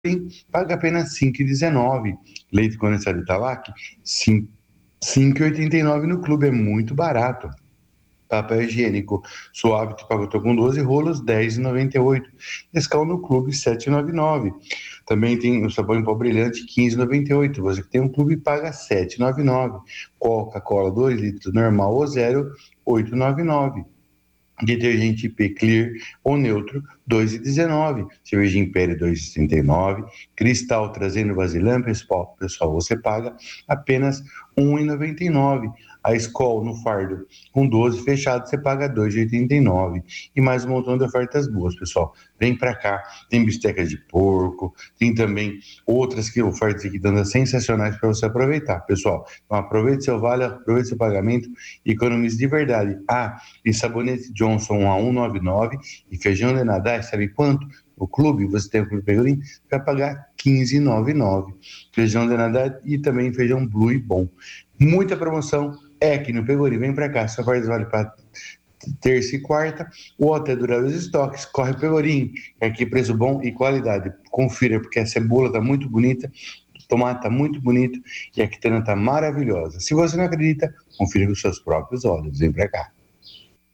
paga apenas R$ 5,19. Leite condensado Italac, 5,89 no clube, é muito barato. Papel higiênico suave de pacote com 12 rolos, R$ 10,98. Nescau no clube, R$ 7,99. Também tem o sabão em pó brilhante, R$ 15,98. Você que tem um clube paga R$ 7,99. Coca-Cola 2 litros normal ou zero, R$ 8,99. Detergente IP Clear ou neutro, R$ 2,19. Cerveja Império, R$ 2,69. Cristal trazendo vasilhame, pessoal, você paga apenas R$ 1,99. A Skol no fardo com 12 fechado, você paga R$ 2,89. E mais um montão de ofertas boas, pessoal. Vem pra cá, tem bistecas de porco, tem também outras ofertas aqui dando sensacionais para você aproveitar, pessoal. Então aproveite seu vale, aproveite seu pagamento e economize de verdade. E sabonete Johnson a 1,99 e feijão de nadar, sabe quanto? O clube, você tem o Clube Pegolim, vai pagar 15,99. Feijão de nadar e também feijão blue e bom. Muita promoção é aqui no Pegolim. Vem pra cá, só faz vale para terça e quarta, ou até durar os estoques. Corre Pegolim, aqui preço bom e qualidade. Confira, porque a cebola tá muito bonita, o tomate tá muito bonito e a quitanda tá maravilhosa. Se você não acredita, confira com seus próprios olhos. Vem pra cá.